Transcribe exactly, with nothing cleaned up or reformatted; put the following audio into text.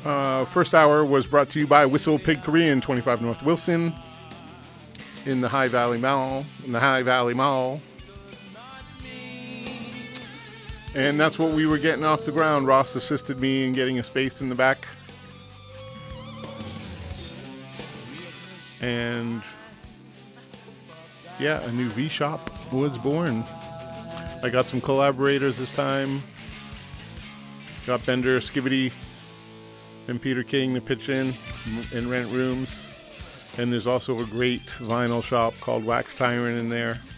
Uh, first hour was brought to you by Whistle Pig Korean, twenty-five North Wilson, in the High Valley Mall. In the High Valley Mall. And that's what we were getting off the ground. Ross assisted me in getting a space in the back. And yeah, a new V-Shop was born. I got some collaborators this time. Got Bender, Skivity, and Peter King to pitch in and rent rooms. And there's also a great vinyl shop called Wax Tyrant in there.